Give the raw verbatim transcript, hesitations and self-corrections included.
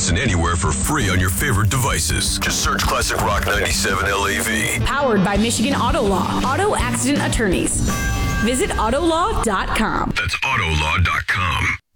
listen anywhere for free on your favorite devices. Just search Classic Rock ninety-seven L A V. Powered by Michigan Auto Law. Auto accident attorneys. Visit autolaw dot com. That's autolaw dot com.